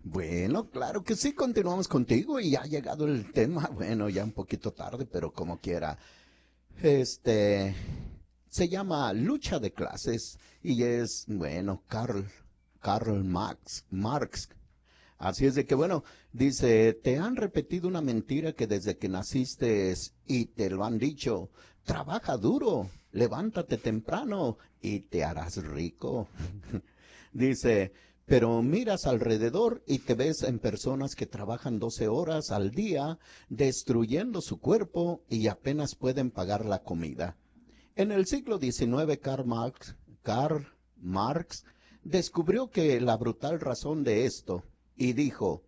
Bueno, claro que sí, continuamos contigo y ha llegado el tema, bueno, ya un poquito tarde, pero como quiera. Este se llama Lucha de Clases y es, bueno, Karl Marx. Así es de que, bueno, dice, te han repetido una mentira que desde que naciste y te lo han dicho, trabaja duro, levántate temprano y te harás rico. Dice, pero miras alrededor y te ves en personas que trabajan 12 horas al día, destruyendo su cuerpo y apenas pueden pagar la comida. En el siglo XIX, Karl Marx descubrió que la brutal razón de esto y dijo,